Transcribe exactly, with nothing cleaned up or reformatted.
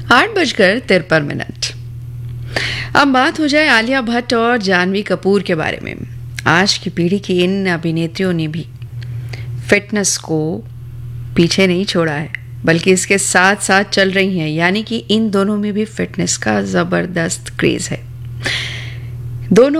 आठ बजकर तिरपन मिनट। अब बात हो जाए आलिया भट्ट और जानवी कपूर के बारे में। आज की पीढ़ी की इन अभिनेत्रियों ने भी फिटनेस को पीछे नहीं छोड़ा है, बल्कि इसके साथ साथ चल रही हैं। यानी कि इन दोनों में भी फिटनेस का जबरदस्त क्रेज है। दोनों